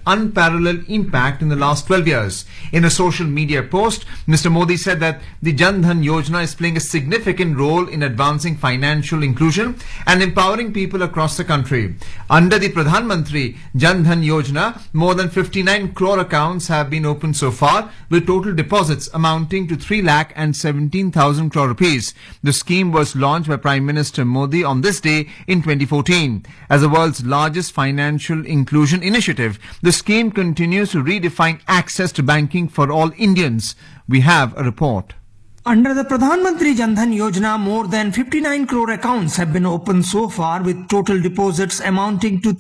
unparalleled impact in the last 12 years. In a social media post, Mr. Modi said that the Jan Dhan Yojana is playing a significant role in advancing financial inclusion and empowering people across the country. Under the Pradhan Mantri Jan Dhan Yojana, more than 59 crore accounts have been opened so far, with total deposits amounting to 3,17,000 crore rupees. The scheme was launched by Prime Minister Modi on this day in 2014. As the world's largest financial inclusion initiative, the scheme continues to redefine access to banking for all Indians. We have a report. Under the Pradhan Mantri Jan Dhan Yojana, more than 59 crore accounts have been opened so far, with total deposits amounting to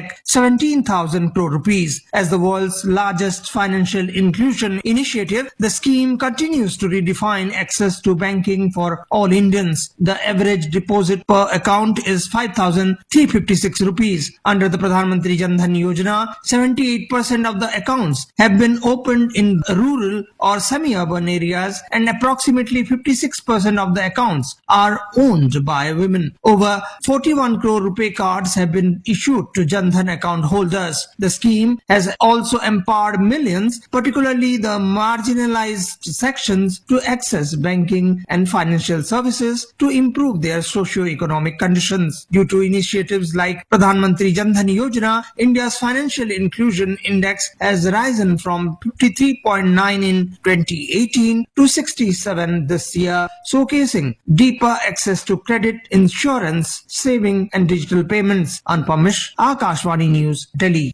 3,17,000 crore rupees. As the world's largest financial inclusion initiative, the scheme continues to redefine access to banking for all Indians. The average deposit per account is 5,356 rupees. Under the Pradhan Mantri Jan Dhan Yojana, 78% of the accounts have been opened in rural or semi-urban areas, and approximately 56% of the accounts are owned by women. Over 41 crore rupee cards have been issued to Jan Dhan account holders. The scheme has also empowered millions, particularly the marginalized sections, to access banking and financial services to improve their socio-economic conditions. Due to initiatives like Pradhan Mantri Jan Dhan Yojana, India's financial inclusion index has risen from 53.9 in 2018 to 67 this year, showcasing deeper access to credit, insurance, saving and digital payments. Anupam Mishra, Akashvani News, Delhi.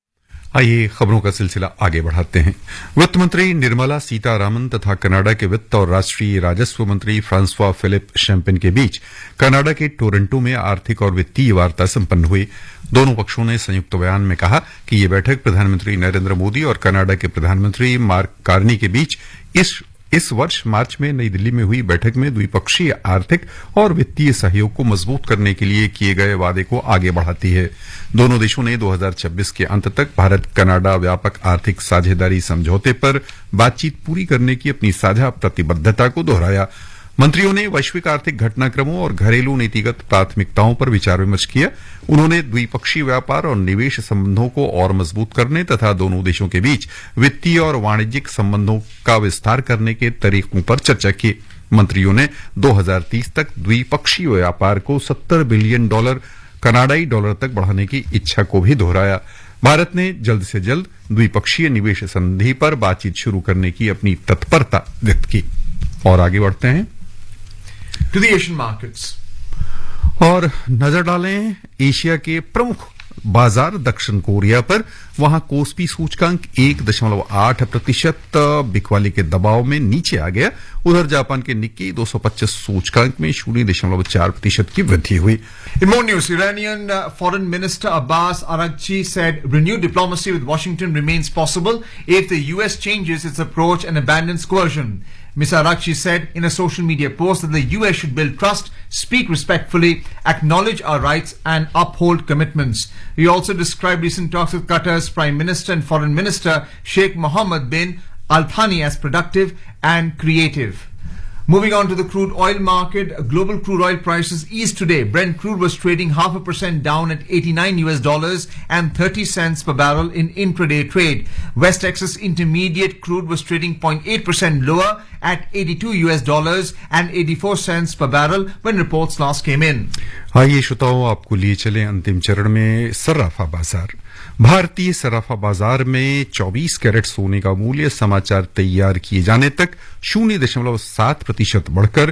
आइए खबरों का सिलसिला आगे बढ़ाते हैं। वित्त मंत्री निर्मला सीतारामन तथा कनाडा के वित्त और राष्ट्रीय राजस्व मंत्री फ्रांसवा फिलिप शैम्पेन के बीच कनाडा के टोरंटो में आर्थिक और वित्तीय वार्ता संपन्न हुई। दोनों पक्षों ने संयुक्त बयान में कहा कि ये बैठक प्रधानमंत्री नरेंद्र मोदी और कनाडा के प्रधानमंत्री मार्क कार्नी के बीच इस वर्ष मार्च में नई दिल्ली में हुई बैठक में द्विपक्षीय आर्थिक और वित्तीय सहयोग को मजबूत करने के लिए किए गए वादे को आगे बढ़ाती है। दोनों देशों ने 2026 के अंत तक भारत कनाडा व्यापक आर्थिक साझेदारी समझौते पर बातचीत पूरी करने की अपनी साझा प्रतिबद्धता को दोहराया। मंत्रियों ने वैश्विक आर्थिक घटनाक्रमों और घरेलू नीतिगत प्राथमिकताओं पर विचार विमर्श किया। उन्होंने द्विपक्षीय व्यापार और निवेश संबंधों को और मजबूत करने तथा दोनों देशों के बीच वित्तीय और वाणिज्यिक संबंधों का विस्तार करने के तरीकों पर चर्चा की। मंत्रियों ने 2030 तक द्विपक्षीय व्यापार को $70 बिलियन कनाडाई डॉलर तक बढ़ाने की इच्छा को भी दोहराया। भारत ने जल्द से जल्द द्विपक्षीय निवेश संधि पर बातचीत शुरू करने की अपनी तत्परता व्यक्त की। और आगे बढ़ते हैं to the Asian markets. और नजर डालें एशिया के प्रमुख बाजार दक्षिण कोरिया पर। वहां कोस्पी सूचकांक 1.8% बिकवाली के दबाव में नीचे आ गया। उधर जापान के निक्की 225 सूचकांक में 0.4% की वृद्धि हुई। In more news, Iranian Foreign Minister Abbas Araghchi said renewed diplomacy with Washington remains possible if the US changes its approach and abandons coercion. Ms. Araghchi said in a social media post that the US should build trust, speak respectfully, acknowledge our rights and uphold commitments. He also described recent talks with Qatar's Prime Minister and Foreign Minister Sheikh Mohammed bin Al Thani as productive and creative. Moving on to the crude oil market, global crude oil prices eased today. Brent crude was trading 0.5% down at $89 and 30 cents per barrel in intraday trade. West Texas Intermediate crude was trading 0.8% lower at $82 and 84 cents per barrel when reports last came in. आइए श्रोताओं, आपको लिए चले अंतिम चरण में सर्राफा बाजार। भारतीय सराफा बाजार में 24 कैरेट सोने का मूल्य समाचार तैयार किए जाने तक 0.7% बढ़कर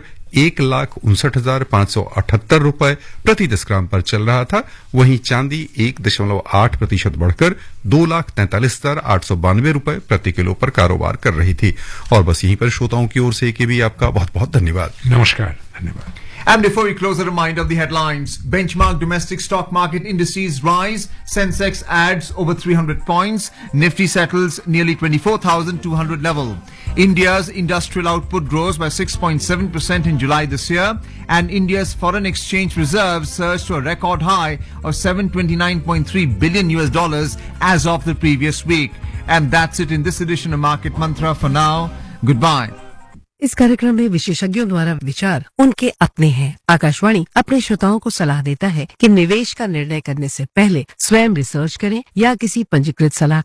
1,59,578 रुपए प्रति 10 ग्राम पर चल रहा था। वहीं चांदी 1.8% बढ़कर 2,43,892 रुपए प्रति किलो पर कारोबार कर रही थी। और बस यहीं पर श्रोताओं की ओर से के भी आपका बहुत बहुत धन्यवाद। नमस्कार, धन्यवाद। And before we close, a reminder of the headlines. Benchmark domestic stock market indices rise. Sensex adds over 300 points. Nifty settles nearly 24,200 level. India's industrial output grows by 6.7% in July this year. And India's foreign exchange reserves surged to a record high of $729.3 billion as of the previous week. And that's it in this edition of Market Mantra. For now, goodbye. इस कार्यक्रम में विशेषज्ञों द्वारा विचार उनके अपने हैं। आकाशवाणी अपने श्रोताओं को सलाह देता है कि निवेश का निर्णय करने से पहले स्वयं रिसर्च करें या किसी पंजीकृत सलाह